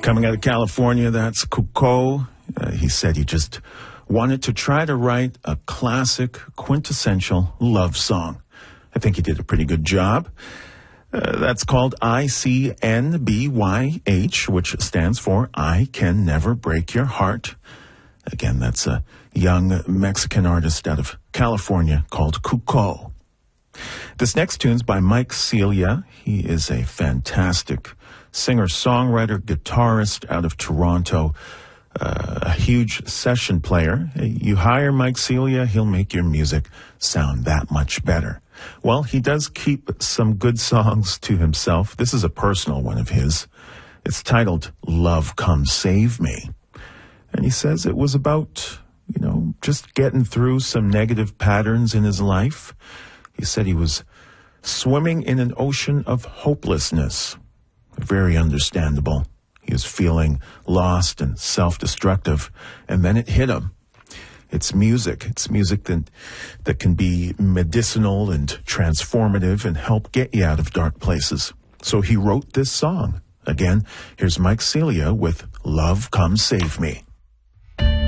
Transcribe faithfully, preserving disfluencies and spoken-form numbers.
Coming out of California, that's Cuco. Uh, he said he just wanted to try to write a classic, quintessential love song. I think he did a pretty good job. Uh, that's called I C N B Y H, which stands for I Can Never Break Your Heart. Again, that's a young Mexican artist out of California called Cuco. This next tune's by Mike Celia. He is a fantastic singer-songwriter, guitarist out of Toronto, uh, a huge session player. You hire Mike Celia, he'll make your music sound that much better. Well, he does keep some good songs to himself. This is a personal one of his. It's titled Love Come Save Me. And he says it was about, you know, just getting through some negative patterns in his life. He said he was swimming in an ocean of hopelessness. Very understandable. He was feeling lost and self-destructive, and then it hit him. It's music. It's music that, that can be medicinal and transformative and help get you out of dark places. So he wrote this song. Again, here's Mike Celia with Love Come Save Me.